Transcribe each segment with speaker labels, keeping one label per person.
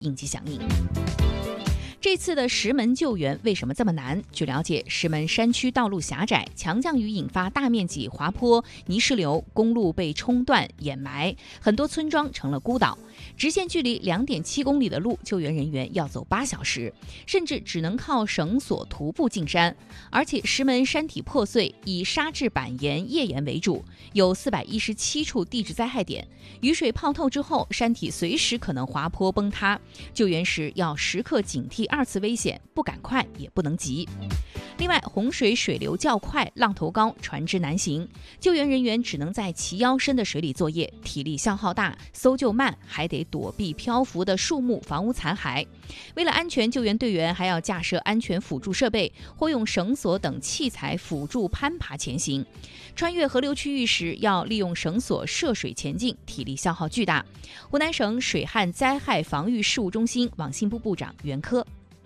Speaker 1: 应急响应。这次的石门救援为什么这么难？据了解，石门山区道路狭窄，强降雨引发大面积滑坡、泥石流，公路被冲断掩埋，很多村庄成了孤岛。直线距离2.7公里的路，救援人员要走8小时，甚至只能靠绳索徒步进山。而且石门山体破碎，以沙质板岩、页岩为主，有417处地质灾害点。雨水泡透之后，山体随时可能滑坡崩塌，救援时要时刻警惕2次危险，不赶快也不能急。另外，洪水水流较快，浪头高，船只难行，救援人员只能在齐腰深的水里作业，体力消耗大，搜救慢，还得躲避漂浮的树木、房屋残骸。为了安全，救援队员还要架设安全辅助设备，或用绳索等器材辅助攀爬前行。穿越河流区域时，要利用绳索涉水前进，体力消耗巨大。湖南省水旱灾害防御事务中心网信部部长袁科。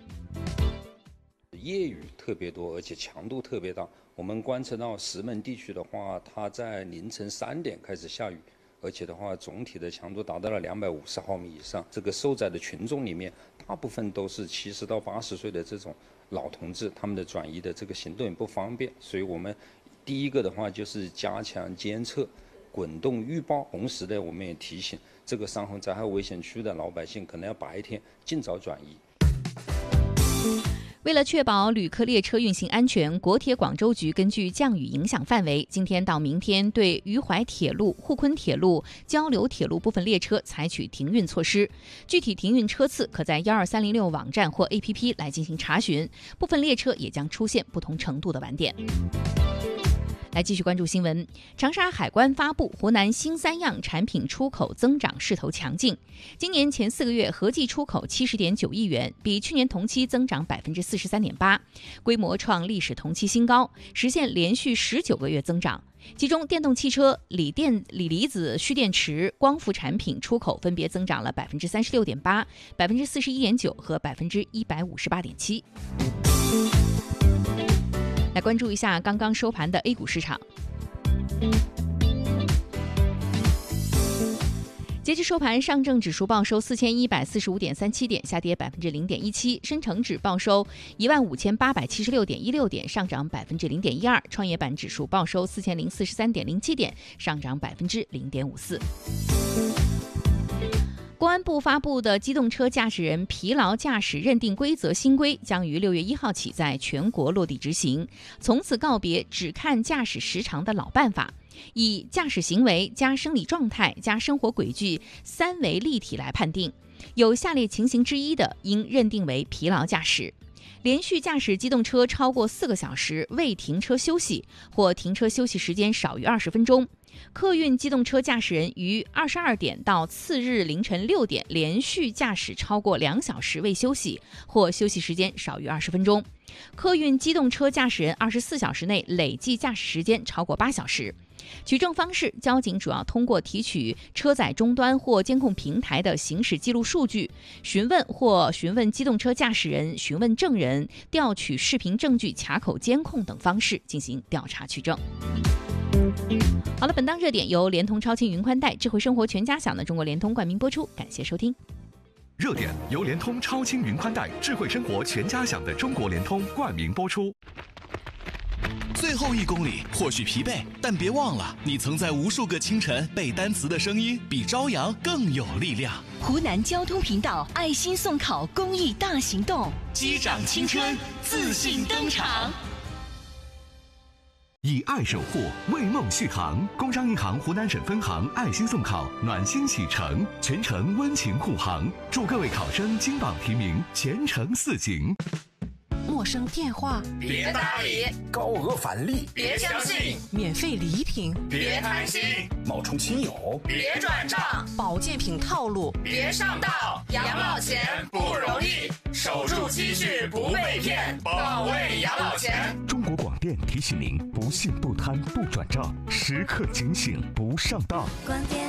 Speaker 2: 夜雨特别多，而且强度特别大。我们观测到石门地区的话，它在凌晨3点开始下雨，而且的话，总体的强度达到了250毫米以上。这个受灾的群众里面，大部分都是70到80岁的这种老同志，他们的转移的这个行动也不方便。所以我们第一个的话就是加强监测、滚动预报，同时呢，我们也提醒这个山洪灾害危险区的老百姓，可能要白天尽早转移。
Speaker 1: 为了确保旅客列车运行安全，国铁广州局根据降雨影响范围，今天到明天对渝淮铁路、沪昆铁路、交流铁路部分列车采取停运措施。具体停运车次可在12306网站或 APP 来进行查询，部分列车也将出现不同程度的晚点。来继续关注新闻。长沙海关发布，湖南新3样产品出口增长势头强劲。今年前4个月合计出口70.9亿元，比去年同期增长43.8%，规模创历史同期新高，实现连续19个月增长。其中，电动汽车、锂离子蓄电池、光伏产品出口分别增长了36.8%、41.9%和158.7%。来关注一下刚刚收盘的 A 股市场。截至收盘，上证指数报收4145.37点，下跌0.17%；深成指报收15876.16点，上涨0.12%；创业板指数报收4043.07点，上涨0.54%。公安部发布的机动车驾驶人疲劳驾驶认定规则新规将于6月1号起在全国落地执行，从此告别只看驾驶时长的老办法，以驾驶行为加生理状态加生活轨迹3维立体来判定，有下列情形之一的，应认定为疲劳驾驶：连续驾驶机动车超过4个小时未停车休息，或停车休息时间少于20分钟；客运机动车驾驶人于22点到次日凌晨6点连续驾驶超过2小时未休息，或休息时间少于20分钟；客运机动车驾驶人24小时内累计驾驶时间超过8小时。取证方式，交警主要通过提取车载终端或监控平台的行驶记录数据，询问机动车驾驶人、询问证人、调取视频证据、卡口监控等方式进行调查取证。好了，本档热点由联通超轻云宽带智慧生活全家享的中国联通冠名播出，感谢收听。
Speaker 3: 热点由联通超轻云宽带智慧生活全家享的中国联通冠名播出。
Speaker 4: 最后1公里或许疲惫，但别忘了，你曾在无数个清晨背单词的声音，比朝阳更有力量。
Speaker 5: 湖南交通频道爱心送考公益大行动，
Speaker 4: 击掌青春，自信登场。
Speaker 3: 以爱守护，为梦续航。工商银行湖南省分行爱心送考，暖心启程，全程温情护航，祝各位考生金榜题名，前程似锦。
Speaker 5: 陌生电话
Speaker 6: 别搭理，
Speaker 7: 高额返利
Speaker 6: 别相信，
Speaker 5: 免费礼品
Speaker 6: 别贪心，
Speaker 7: 冒充亲友
Speaker 6: 别转账，
Speaker 5: 保健品套路
Speaker 6: 别上当。养老钱不容易，守住积蓄不被骗，保卫养老钱。
Speaker 3: 中国广电提醒您：不信不贪不转账，时刻警醒不上当。